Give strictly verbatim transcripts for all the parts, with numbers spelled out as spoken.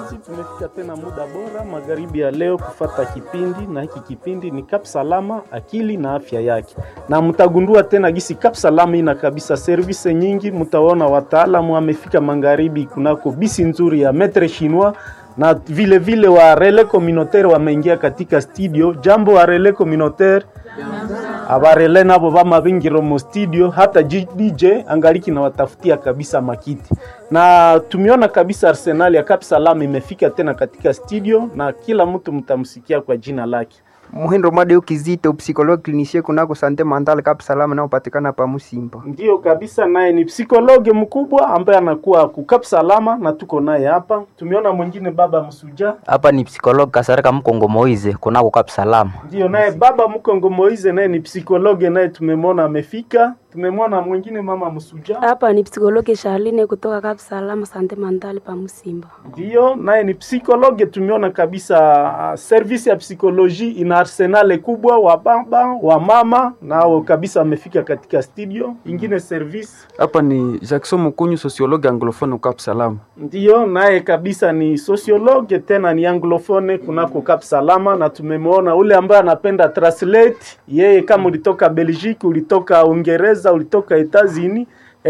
wapenzi, tumefika tena muda bora magharibi ya leo kufata kipindi, na hiki kipindi ni Kap Salama, akili na afya yake. Na mtagundua tena gisi Kap Salama ina kabisa service nyingi. Mtaona wataalamu wamefika magharibi kunako bisi nzuri ya Maître Chinois, na vile vile wa Relais Communautaire wameingia katika studio. Jambo wa Relais Communautaire, abarele nabo bama bingiro mo studio, hata D J angaliki na watafutia kabisa makiti. Na tumiona kabisa Arsenal ya Kap Salama imefika tena katika studio, na kila mtu mtamsikia kwa jina lake. Muhindo Madeo Kizito, psychologue clinicien kunako Sante Mentale Kap Salama na upatikana pa Musimba. Ndio kabisa, naye ni psikologe mkubwa ambaye anakuwa ku Kap Salama, na tuko naye hapa. Tumeona mwingine baba Msuja. Hapa ni psikologe Kasarika Mkongo Moize kunako Kap Salama. Ndio naye baba Mkongo Moize, naye ni psikologe, naye tumemwona amefika. Tumemwona mwingine mama Msuja. Hapa ni psikologe Charline kutoka Kap Salama Sante Mentale pa Musimba. Ndio naye ni psikologe. Tumeona kabisa uh, service ya psikoloji ina arsenal kubwa, wa baba wa mama nao kabisa amefika katika studio. Ingine service hapa ni Jackson Mukunyu, sociologue anglophone Kap Salama. Ndio naye kabisa ni sociologue tena ni anglophone kunako Kap Salama. Na tumemwona ule ambaye anapenda translate, yeye kama ulitoka Belgique, ulitoka Uingereza, ulitoka Etazini,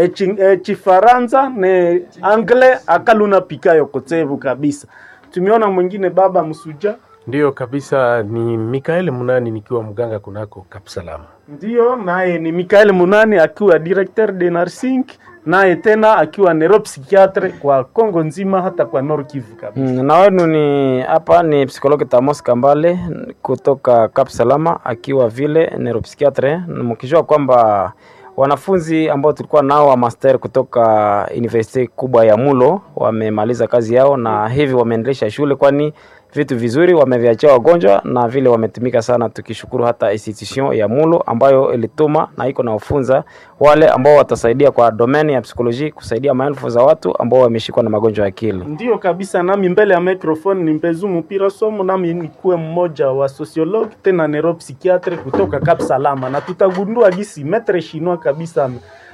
Chifaransa ne Anglais akaluna pikayo kotevu kabisa. Tumeona mwingine baba Msuja. Ndio kabisa, ni Mikael Munani nikiwa mganga kunako Kap Salama. Ndio naye ni Mikael Munani akiwa directeur de nursing, naye tena akiwa neuropsychiatre kwa Kongo nzima hata kwa Nord Kivu kabisa. Mm, na wenu ni hapa ni psikologi Tamos Kambale kutoka Kap Salama akiwa vile neuropsychiatre. Mkijua kwamba wanafunzi ambao tulikuwa nao wa master kutoka university kubwa ya Mulo wamemaliza kazi yao, na hivi wameendelesha shule, kwani vitu vizuri wameviachia wagonjwa na vile wametumika sana. Tukishukuru hata institution ya Mulo ambayo ilituma na iko na ufunza wale ambao watasaidia kwa domain ya psikoloji kusaidia maelfu za watu ambao wameshikwa na magonjwa ya akili. Ndio kabisa, nami mbele ya microphone ni Mpezu Mpira Somo, nami nikuwe mmoja wa sociologue tena neuropsychiatre kutoka Kap Salama, na tutagundua gisi Maître Chinois kabisa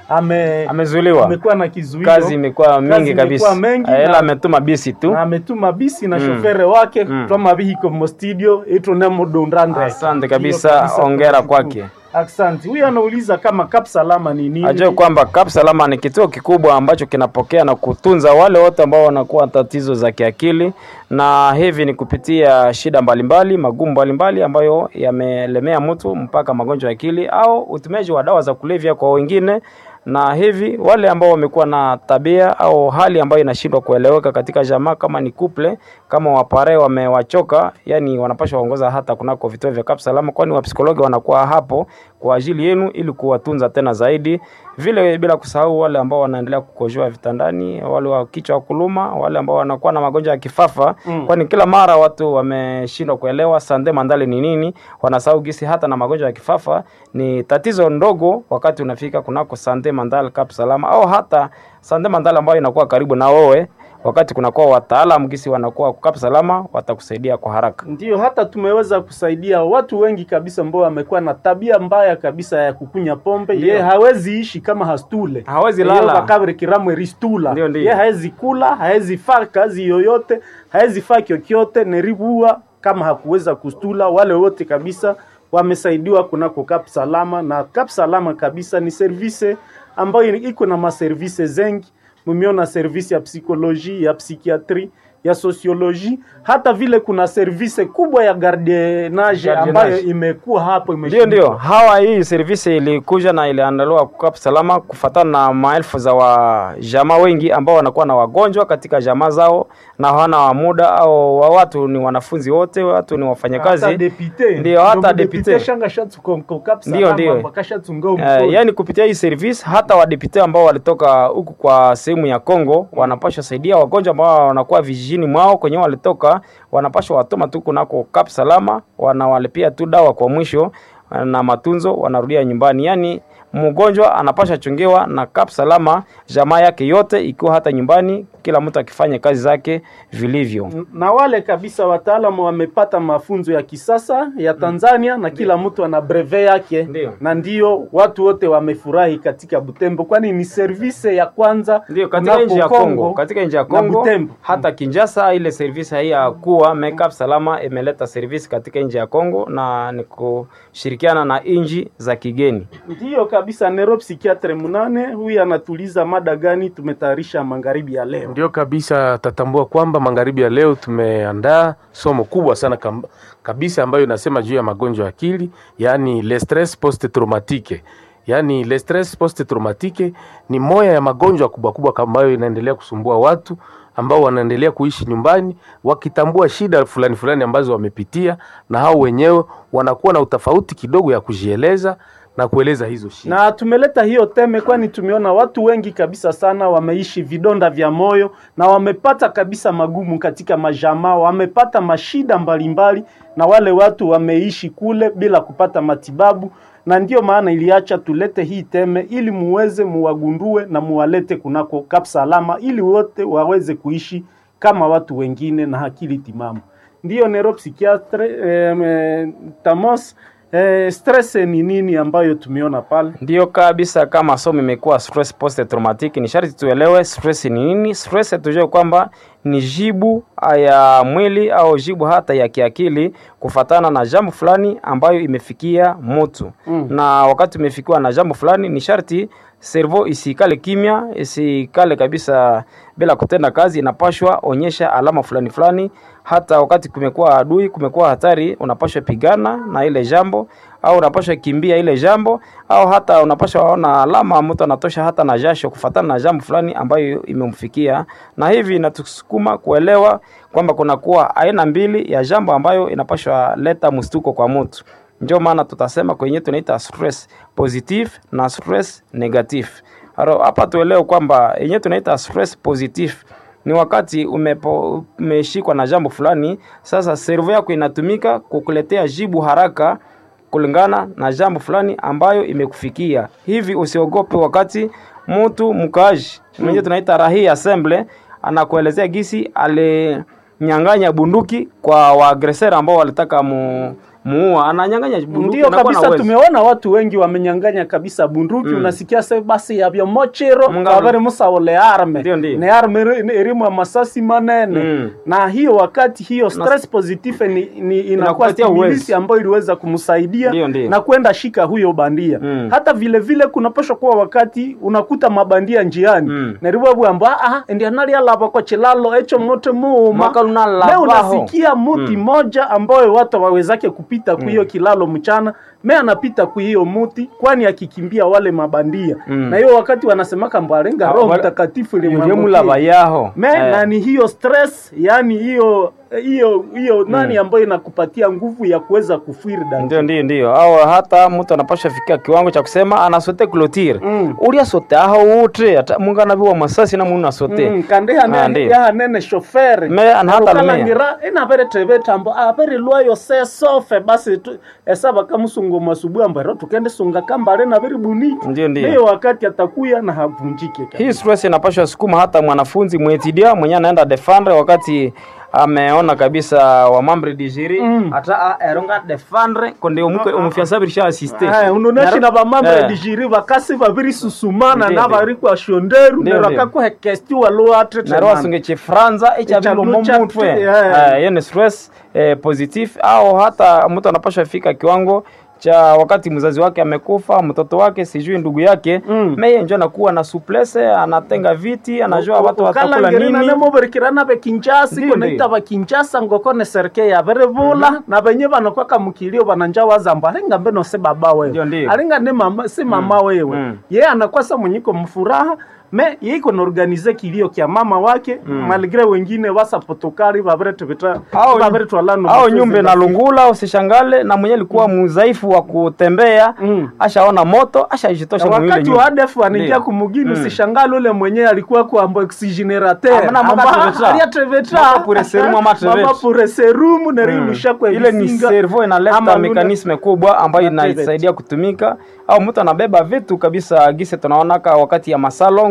ame amezuiliwa, amekuwa na kizuio, kazi imekuwa mingi kabisa, ila ametuma bisi tu, na ametuma bisi na mm. shofere wake mm. kama bihiko mo studio ito na modondande. Asante kabisa, ongera kwake. Asante. Huyu anauliza kama Kap Salama ni nini? Ajue kwamba Kap Salama ni kituo kikubwa ambacho kinapokea na kutunza wale wote ambao wanakuwa tatizo za kiakili, na hivi ni kupitia shida mbalimbali, magumu mbalimbali ambayo yamelemea mtu mpaka magonjwa ya akili au utumiaji wa dawa za kulevya kwa wengine. Na hivi wale ambao wamekuwa na tabia au hali ambayo inashindwa kueleweka katika jamaa, kama ni couple, kama wapare wamewachoka, yani wanapaswa waongoza hata kunako vituo vya Kap Salama, kwani wa psikologi wanakuwa hapo kwa ajili yenu ili kuwatunza tena zaidi. Vile bila kusahau wale ambao wanaendelea kukojoa vitandani, wale wa kichwa kuluma, wale ambao wanakuwa na magonjwa ya kifafa mm. kwani kila mara watu wameshindwa kuelewa Sante Mentale ni nini. Wanasahau gisi hata na magonjwa ya kifafa ni tatizo ndogo wakati unafika kunako Sante Mentale Kap Salama, au hata Sante Mentale ambayo inakuwa karibu na wewe. Wakati kunakuwa wataalamu gisi wanakuwa Kap Salama, watakusaidia kwa haraka. Ndio hata tumeweza kusaidia watu wengi kabisa ambao wamekuwa na tabia mbaya kabisa ya kukunya pombe. Yeye hawezi ishi kama hastule, hawezi lala bakabri kiramwe ristula. Yeye hawezi kula, hawezi fanya kazi yoyote, hawezi fanya kyokyote neribua kama hakuweza kustula. Wale wote kabisa wamesaidiwa kunako Kap Salama, na Kap Salama kabisa ni service ambayo iko na maservice zengi. Mumiona service ya psikoloji, ya psikiatri, ya socioloji, hata vile kuna service kubwa ya gardiennage ambayo imekuwa hapo imeshindwa. Ndio ndio, hawa hii service ilikuja na iliandaliwa kwa Kap Salama kufuatana na maelfu za wa jamaa wengi ambao wanakuwa na wagonjwa katika jamaa zao na hawana muda, au wa watu ni wanafunzi wote, watu ni wafanyakazi. Hata deputy. Ndio hata deputy. Shanga shatu kwa Kap Salama bakasha tungo mkono. Uh, yani kupitia hii service hata wa deputy ambao walitoka huku kwa sehemu ya Kongo wanapaswa saidia wagonjwa ambao wanakuwa vijijini mwao kwenye walitoka, wanapaswa watoma tu kunako Kap Salama, wanawalipia tu dawa kwa mwisho na matunzo, wanarudia nyumbani. Yani mgonjwa anapaswa chungewa na Kap Salama jamaa yake yote, ikiwa hata nyumbani kila mtu akifanya kazi zake vilivyo. Na wale kabisa wataalamu wamepata mafunzo ya kisasa ya Tanzania na kila mtu ana brevet yake. Ndiyo. Na ndio watu wote wamefurahi katika Butembo, kwani ni service ya kwanza ndio katika nchi ya Kongo, katika nchi ya Kongo hata Kinshasa ile service hii ya kuwa Makeup Salama imeleta service katika nchi ya Kongo na ni kushirikiana na nchi za kigeni. Ndio kabisa. Neuropsychiatre Munane huyu anatuliza mada gani tumetayarisha magharibi ya leo? Ndio kabisa, tatambua kwamba magharibi ya leo tumeandaa somo kubwa sana kabisa ambayo inasema juu ya magonjwa ya akili, yani le stress post traumatique. Yani le stress post traumatique ni moja ya magonjwa kubwa kubwa ambayo inaendelea kusumbua watu ambao wanaendelea kuishi nyumbani wakitambua shida fulani fulani ambazo wamepitia, na hao wenyewe wanakuwa na utofauti kidogo ya kujieleza na kueleza hizo shida. Na tumeleta hiyo teme kwani tumeona watu wengi kabisa sana wameishi vidonda vya moyo na wamepata kabisa magumu katika majamaa, wamepata mashida mbalimbali na wale watu wameishi kule bila kupata matibabu, na ndio maana iliacha tulete hii teme ili muweze muwagundue na muwalete kunako Cap Salama ili wote waweze kuishi kama watu wengine na akili timamu. Ndio neuropsychiatre eh, Tamos. Eh, stress ni nini ambayo tumeona pale? Ndio kabisa, kama somo imekuwa stress post traumatic, ni sharti tuelewe stress ni nini. Stress tujue kwamba ni jibu ya mwili au jibu hata ya kiakili kufatana na jambo fulani ambayo imefikia mtu. Mm. Na wakati umefikiwa na jambo fulani ni sharti servo isikale kimya, isikale kabisa bila kutenda kazi, inapashwa onyesha alama fulani fulani. Hata wakati kumekuwa adui, kumekuwa hatari, unapashwa pigana na ile jambo au unapashwa kimbia ile jambo, au hata unapashwa ona alama mtu anatosha hata na jasho kufatana na jambo fulani ambayo imemfikia. Na hivi inatusukuma kuelewa kwamba kuna kuwa aina mbili ya jambo ambayo inapashwa leta mstuko kwa mtu. Ndio maana tutasema kwenye tunaita stress positive na stress negative. Hapa tuelewe kwamba yenyewe tunaita stress positive ni wakati umepo, umeshikwa na jambo fulani, sasa servo yako inatumika kukuletea jibu haraka kulingana na jambo fulani ambayo imekufikia. Hivi usiogope wakati mtu mkaji mwenye tunaita rahi assembly anakuelezea gisi ale nyanganya bunduki kwa waagresera ambao walitaka mu muua, ananyanganya bunduki. Ndio kabisa, tumeona watu wengi wamenyanganya kabisa bunduki. Mm. Unasikia sasa basi ya vya mochero kabare musa ole arme ne arme erimu masasi manene. Mm. Na hiyo wakati hiyo stress na positive ni, ni inakuwa stimulisi ambayo iliweza kumsaidia ndiyo, ndiyo. Na kwenda shika huyo bandia. Mm. Hata vile vile kunapaswa kuwa wakati unakuta mabandia njiani. Mm. Na ribabu amba ah ndio nali ala bako chilalo echo moto muuma leo unasikia muti mm. moja ambayo watu wawezake kupita kwa hiyo mm. kilalo mchana, me anapita kwa hiyo muti kwani akikimbia wale mabandia. Mm. Na hiyo wakati wanasemaka mbarenga Roho Mtakatifu ile mula bayaho me eh. Na ni hiyo stress, yani hiyo hiyo hiyo mm. nani ambayo inakupatia nguvu ya kuweza kufiri ndani. Ndio ndio ndio. Au hata mtu anapasha fikia kiwango cha kusema anasote clotire. Mm. Ulia sote aho wote hata munga nabiwa masasi na muna sote. Mm. Kandeha nene ya nene chauffeur. Me anahata me. Ngira ina bere tebe tambo a bere loyo se sofe basi esaba kama sungo masubu ambaro tukende sunga kambale na bere buni. Ndio ndio. Hiyo wakati atakuya na havunjike. Hii stress inapaswa sukuma hata mwanafunzi mwetidia mwenye anaenda defendre wakati ameona kabisa wa mambre digiri mm. ata eronga defendre konde umuke umufiasa birisha assiste eh unoneshi na ba mambre eh. digiri bakasi babiri susumana na bari kwa shonderu neraka ko hekesti walo atre na rosunge che franza echa bilo momutwe eh yene stress eh, positive au hata mtu anapaswa fika kiwango cha wakati mzazi wake amekufa, mtoto wake sijui ndugu yake mm. meye njoo anakuwa na souplesse, anatenga viti, anajua watu watakula nini. Na nemo berikirana be Kinshasa konaita ba Kinshasa ngoko ne serke ya berevula mm. na benye banakuwa kamukilio bananja wazamba alinga mbeno se baba wewe alinga ne mama si mama wewe mm. yeye anakuwa sa mwenyiko mfuraha me yiko na organize kilio kia mama wake mm. malgré wengine wasa potokari babrete beta babrete walano au nyumbe na lungula usishangale na mwenye alikuwa mudhaifu wa kutembea mm. ashaona moto ashajitosha mwili nyumba wakati wa adefu anaingia kumugini mm. usishangale ule mwenye alikuwa kwa ambo oxygenateur aria trevetra pour serum ama trevet mama pour serum na rimusha kwa ile ni cerveau inaleta mekanisme kubwa ambayo inasaidia kutumika au mtu anabeba vitu kabisa gise tunaona wakati ya masalongo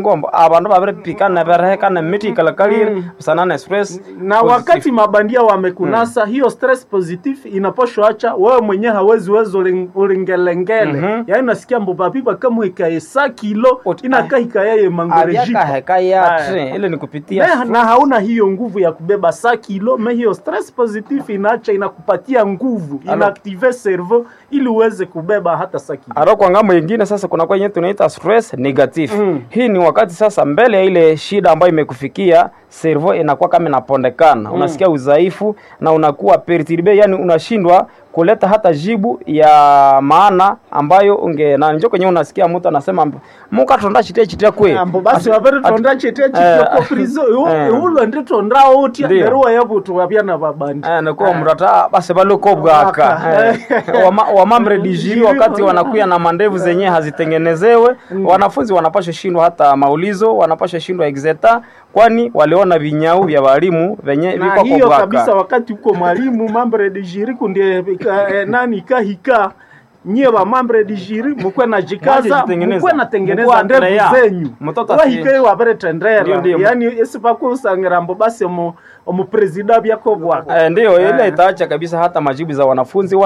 ngombo abantu babiripikana berehekana miti kalakalire sanana express na wakati mabandia wamekunasa mm. hiyo stress positive inaposho acha wewe mwenyewe hawezi wezo ulingelengele mm-hmm. yaani nasikia mbobapipa kama ikaesa kilo inakaa ikayaye mangorejika heka yatre ile ni kupitia na, na hauna hiyo nguvu ya kubeba sa kilo me hiyo stress positive inaacha inakupatia nguvu inaactive cerveau ili uweze kubeba hata sa kilo. Aro kwa ngambo nyingine sasa kuna kwa yenyewe tunaita stress negative mm. hii ni wakati sasa mbele ya ile shida ambayo imekufikia cerveau inakuwa kama inapondekana mm. unasikia udhaifu na unakuwa perturbe, yani unashindwa kuleta hata jibu ya maana ambayo unge na njoo kwenye unasikia mtu anasema muka tonda chitia chitia kwe ambo basi wabere tonda chitia chitia kwa prizo ulo ndi tonda oti nderuwa yabu tuwapia na babandi eh nako mrata basi baloko bwaka wa mamre dijiri wakati wanakuya na mandevu zenyewe hazitengenezewe wanafunzi wanapaswa shindwa hata maulizo wanapaswa shindwa exeta kwani waliona vinyau vya walimu venye viko kwa hiyo kabisa wakati uko mwalimu mambre dijiri kunde eh, nani kahika nyie ba mambre di jiri mkwe na jikaza mkwe na tengeneza ndevu zenyu wahike wabere tendera yani esipaku usangirambo basi omu, omu presida byako bwako eh, ndio ile itaacha kabisa hata majibu za wanafunzi